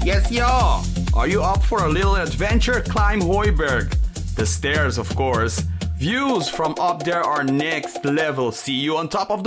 Yes, yo! Are you up for a little adventure? Climb Hooiberg. The stairs, of course. Views from up there are next level. See you on top of the